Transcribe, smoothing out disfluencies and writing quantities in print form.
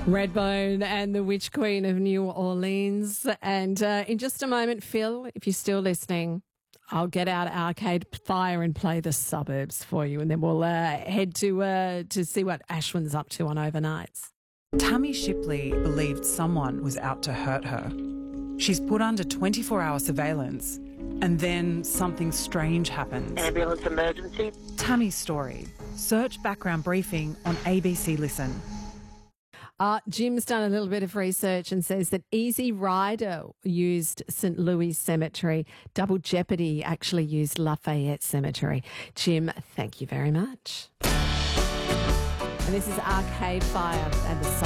Redbone and the Witch Queen of New Orleans. And in just a moment, Phil, if you're still listening, I'll get out Arcade Fire and play The Suburbs for you, and then we'll head to see what Ashwin's up to on overnights. Tammy Shipley believed someone was out to hurt her. She's put under 24-hour surveillance, and then something strange happens. Ambulance emergency. Tammy's story. Search background briefing on ABC Listen. Jim's done a little bit of research and says that Easy Rider used St. Louis Cemetery. Double Jeopardy actually used Lafayette Cemetery. Jim, thank you very much. And this is Arcade Fire and the